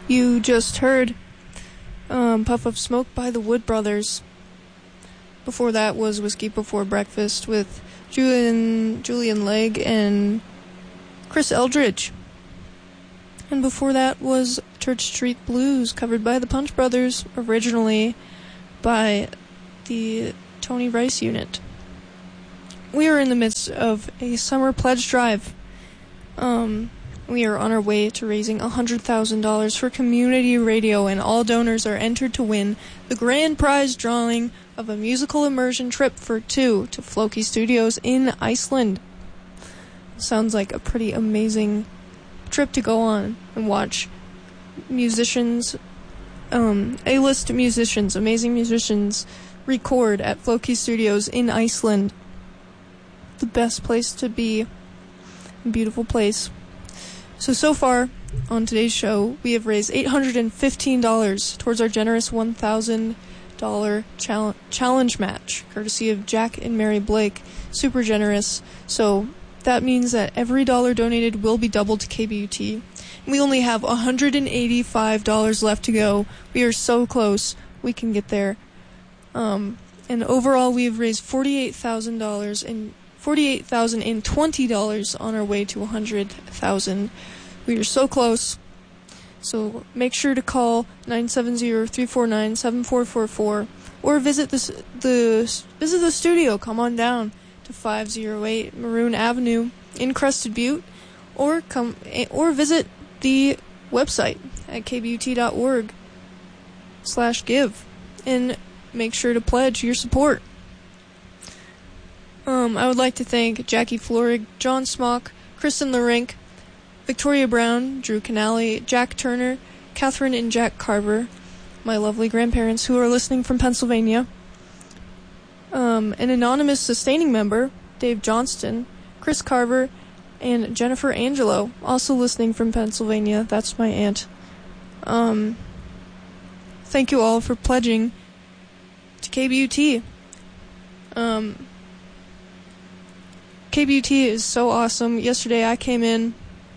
You just heard Puff of Smoke by the Wood Brothers. Before that was Whiskey Before Breakfast with Julian Legge and Chris Eldridge. And before that was Church Street Blues, covered by the Punch Brothers, originally by the Tony Rice Unit. We are in the midst of a summer pledge drive. We are on our way to raising $100,000 for community radio, and all donors are entered to win the grand prize drawing of a musical immersion trip for two to Floki Studios in Iceland. Sounds like a pretty amazing trip to go on and watch musicians, A-list musicians, amazing musicians, record at Floki Studios in Iceland. The best place to be. A beautiful place. So far on today's show, we have raised $815 towards our generous $1,000 challenge match, courtesy of Jack and Mary Blake. Super generous. So that means that every dollar donated will be doubled to KBUT. We only have $185 left to go. We are so close. We can get there. And overall, we have raised $48,020 on our way to $100,000. We are so close. So make sure to call 970-349-7444 or visit the studio. Come on down to 508 Maroon Avenue in Crested Butte, or visit the website at kbut.org/give and make sure to pledge your support. I would like to thank Jackie Florig, John Smock, Kristen Larink, Victoria Brown, Drew Canale, Jack Turner, Catherine and Jack Carver, my lovely grandparents who are listening from Pennsylvania, an anonymous sustaining member, Dave Johnston, Chris Carver, and Jennifer Angelo, also listening from Pennsylvania. That's my aunt. Thank you all for pledging to KBUT. KBUT is so awesome. Yesterday I came in.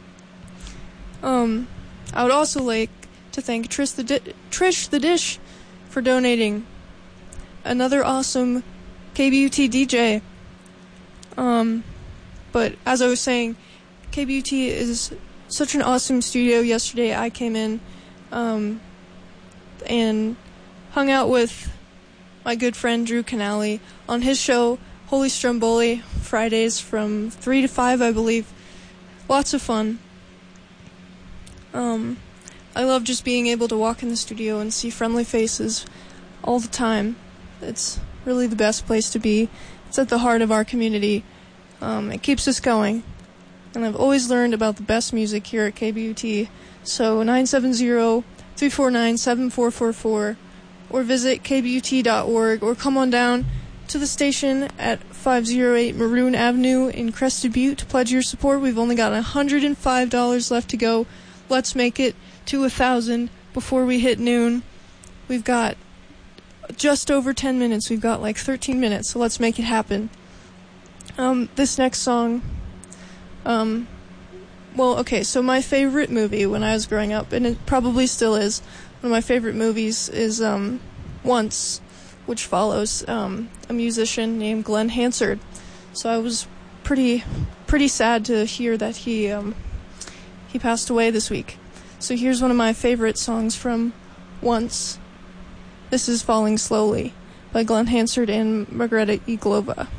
I would also like to thank Trish the Dish for donating. Another awesome KBUT DJ. But as I was saying, KBUT is such an awesome studio. Yesterday I came in and hung out with my good friend Drew Canale on his show, Holy Stromboli, Fridays from 3 to 5, I believe. Lots of fun. I love just being able to walk in the studio and see friendly faces all the time. It's really the best place to be. It's at the heart of our community. It keeps us going. And I've always learned about the best music here at KBUT. So 970-349-7444, or visit kbut.org, or come on down to the station at 508 Maroon Avenue in Crested Butte to pledge your support. We've only got $105 left to go. Let's make it to 1,000 before we hit noon. We've got just over 10 minutes. We've got like 13 minutes, so let's make it happen. This next song, so my favorite movie when I was growing up, and it probably still is, one of my favorite movies is Once, which follows a musician named Glenn Hansard. So I was pretty sad to hear that he passed away this week. So here's one of my favorite songs from Once. This is Falling Slowly by Glenn Hansard and Margareta Iglova.